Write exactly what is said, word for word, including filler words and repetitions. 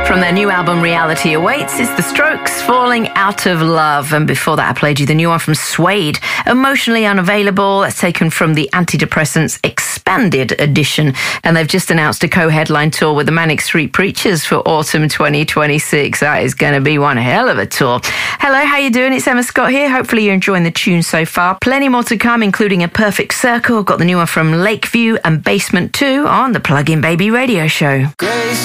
From their new album Reality Awaits, it's The Strokes, Falling Out of Love. And before that, I played you the new one from Suede, Emotionally Unavailable. That's taken from the Antidepressants Expanded Edition. And they've just announced a co-headline tour with the Manic Street Preachers for autumn twenty twenty-six. That is going to be one hell of a tour. Hello, how you doing? It's Emma Scott here. Hopefully you're enjoying the tune so far. Plenty more to come, including A Perfect Circle. Got the new one from Lakeview and Basement two on the Plug-in Baby Radio Show. Grace